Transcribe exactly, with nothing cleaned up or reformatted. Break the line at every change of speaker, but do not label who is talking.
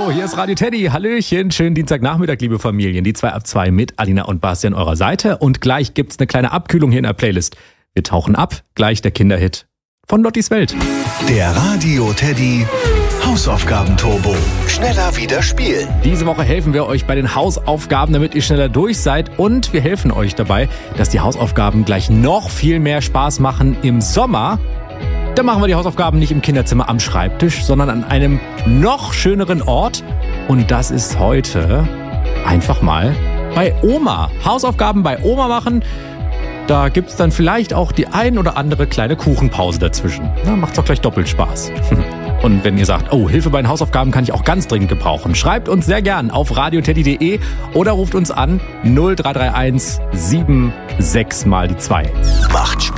Hallo, hier ist Radio Teddy. Hallöchen, schönen Dienstagnachmittag, liebe Familien. Die zwei ab zwei mit Alina und Basti an eurer Seite. Und gleich gibt's eine kleine Abkühlung hier in der Playlist. Wir tauchen ab, gleich der Kinderhit von Lottis Welt.
Der Radio Teddy Hausaufgaben-Turbo. Schneller wieder spielen.
Diese Woche helfen wir euch bei den Hausaufgaben, damit ihr schneller durch seid. Und wir helfen euch dabei, dass die Hausaufgaben gleich noch viel mehr Spaß machen im Sommer. Da machen wir die Hausaufgaben nicht im Kinderzimmer am Schreibtisch, sondern an einem noch schöneren Ort. Und das ist heute einfach mal bei Oma. Hausaufgaben bei Oma machen. Da gibt's dann vielleicht auch die ein oder andere kleine Kuchenpause dazwischen. Na, macht's doch gleich doppelt Spaß. Und wenn ihr sagt, oh, Hilfe bei den Hausaufgaben kann ich auch ganz dringend gebrauchen, schreibt uns sehr gern auf radioteddy punkt de oder ruft uns an null drei drei eins sieben sechs mal die zwei.
Macht Spaß.